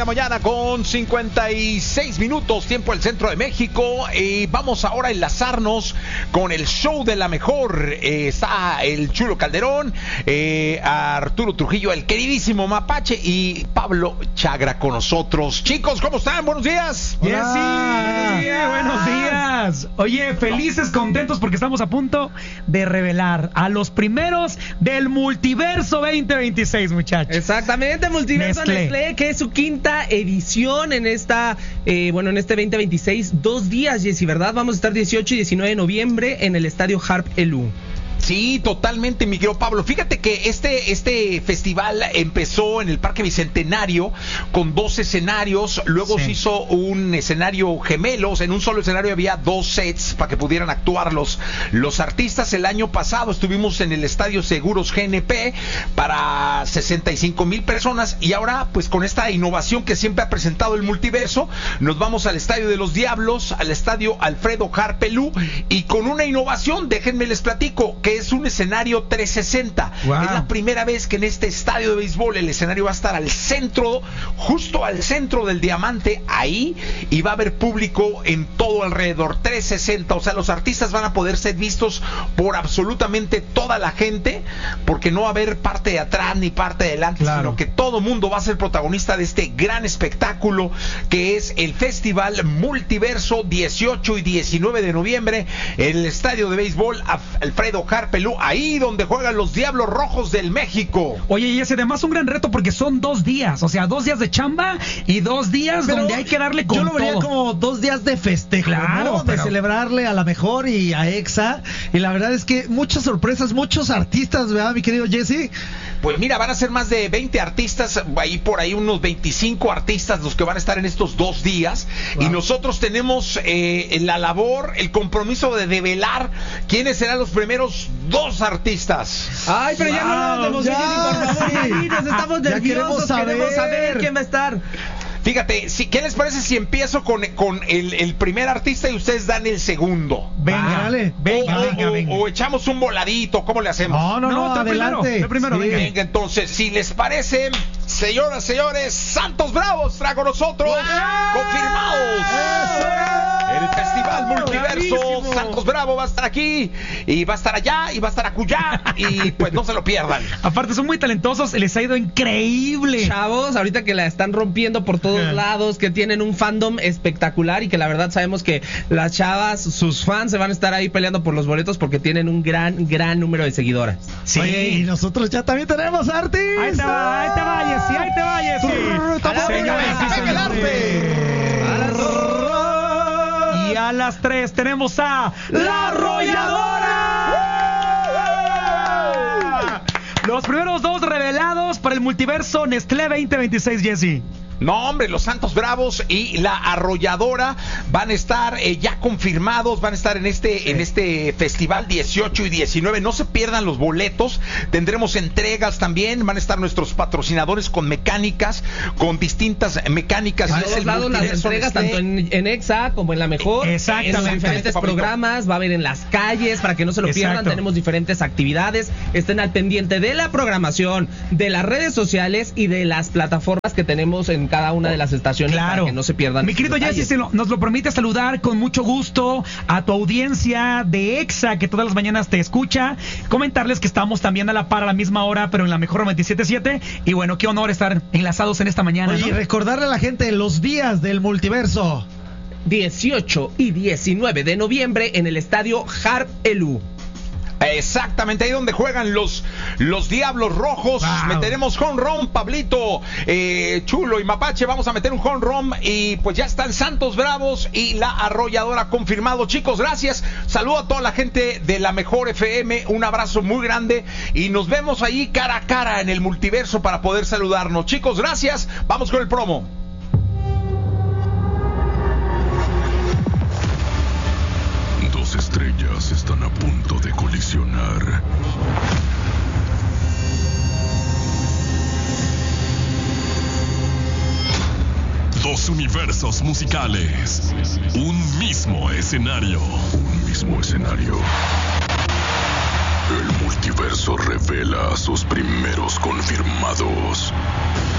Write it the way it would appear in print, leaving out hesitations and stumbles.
la mañana con 56 minutos, tiempo del centro de México. Vamos ahora a enlazarnos con el show de la mejor. Está el Chulo Calderón, Arturo Trujillo, el queridísimo Mapache y Pablo Chagra con nosotros. Chicos, ¿cómo están? Buenos días. Sí, buenos días. Oye, felices, contentos porque estamos a punto de revelar a los primeros del Multiverso 2026, muchachos. Exactamente, Multiverso Nestlé, que es su quinta edición en esta, en este 2026. 2 días, Jessy, ¿verdad? Vamos a estar 18 y 19 de noviembre en el estadio Harp Elú. Sí, totalmente, mi querido Pablo. Fíjate que este festival empezó en el Parque Bicentenario con 2 escenarios, luego se hizo un escenario gemelos, en un solo escenario había 2 sets para que pudieran actuar los artistas. El año pasado estuvimos en el Estadio Seguros GNP para 65,000 personas y ahora, pues con esta innovación que siempre ha presentado el Multiverso, nos vamos al Estadio de los Diablos, al Estadio Alfredo Harp Elú, y con una innovación, déjenme les platico, que es un escenario 360. Wow. Es la primera vez que en este estadio de béisbol el escenario va a estar al centro, justo al centro del diamante, ahí, y va a haber público en todo alrededor, 360. O sea, los artistas van a poder ser vistos por absolutamente toda la gente, porque no va a haber parte de atrás ni parte de adelante, sino que todo mundo va a ser protagonista de este gran espectáculo que es el Festival Multiverso, 18 y 19 de noviembre en el estadio de béisbol Alfredo Harp Elú, ahí donde juegan los Diablos Rojos del México. Oye, y ese además un gran reto porque son 2 días, o sea, 2 días de chamba y 2 días donde hay que darle con todo. Yo lo vería como 2 días de festejo, claro, ¿no? De celebrarle a la mejor y a EXA, y la verdad es que muchas sorpresas, muchos artistas, ¿verdad, mi querido Jesse? Pues mira, van a ser más de 20 artistas, por ahí unos 25 artistas los que van a estar en estos 2 días. Wow. Y nosotros tenemos la labor, el compromiso de develar quiénes serán los primeros 2 artistas. Ay, pero ya no nos emociones, por favor, sí. Nos estamos nerviosos, queremos saber quién va a estar. Fíjate, ¿qué les parece si empiezo con el primer artista y ustedes dan el segundo? Venga, venga. O echamos un voladito, ¿cómo le hacemos? No, adelante. Primero, venga, entonces, si les parece, señoras, señores, Santos Bravos trae con nosotros, confirmados. El Festival Multiverso, bravísimo. Santos Bravo va a estar aquí, y va a estar allá, y va a estar acullá, y pues no se lo pierdan. Aparte son muy talentosos, les ha ido increíble. Chavos, ahorita que la están rompiendo por todos lados, que tienen un fandom espectacular y que la verdad sabemos que las chavas, sus fans, se van a estar ahí peleando por los boletos porque tienen un gran número de seguidoras. Sí. Oye, y nosotros ya también tenemos artistas. Ahí te vayas, Y a las 3 tenemos a La Arrolladora. Los primeros 2 revelados para el Multiverso Nestlé 2026, Jesse. No, hombre, los Santos Bravos y La Arrolladora van a estar ya confirmados, van a estar en este festival 18 y 19. No se pierdan los boletos, tendremos entregas también, van a estar nuestros patrocinadores con mecánicas, con distintas mecánicas. A todos lados las entregas, tanto en EXA como en La Mejor. Exactamente. En diferentes programas, va a haber en las calles, para que no se lo pierdan. Tenemos diferentes actividades, estén al pendiente de la programación, de las redes sociales y de las plataformas que tenemos en cada una de las estaciones, para que no se pierdan. Mi querido Jesse, nos lo permite saludar con mucho gusto a tu audiencia de EXA, que todas las mañanas te escucha. Comentarles que estamos también a la par a la misma hora, pero en La Mejor 97.7. Y bueno, qué honor estar enlazados en esta mañana. Oye, ¿no? Y recordarle a la gente los días del Multiverso. 18 y 19 de noviembre en el estadio Harp Elú. Exactamente, ahí donde juegan los Diablos Rojos. Wow. Meteremos home run, Pablito, Chulo y Mapache. Vamos a meter un home run y pues ya están Santos Bravos y La Arrolladora confirmado. Chicos, gracias. Saludo a toda la gente de La Mejor FM. Un abrazo muy grande y nos vemos ahí cara a cara en el Multiverso para poder saludarnos. Chicos, gracias. Vamos con el promo. Estrellas están a punto de colisionar. Dos universos musicales. Un mismo escenario. Un mismo escenario. El Multiverso revela a sus primeros confirmados.